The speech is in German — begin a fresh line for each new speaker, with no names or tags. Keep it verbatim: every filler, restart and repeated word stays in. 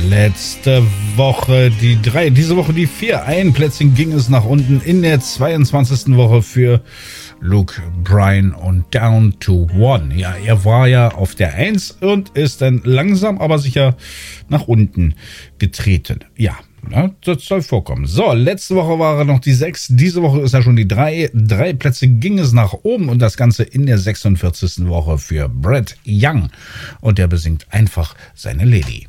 Letzte Woche die drei, diese Woche die vier. Ein Plätzchen ging es nach unten in der zweiundzwanzigsten Woche für Luke Bryan und Down to One. Ja, er war ja auf der eins und ist dann langsam, aber sicher nach unten getreten. Ja, na, das soll vorkommen. So, letzte Woche war er noch die sechs, diese Woche ist er schon die drei. Drei Plätze ging es nach oben und das Ganze in der sechsundvierzigsten Woche für Brett Young. Und der besingt einfach seine Lady.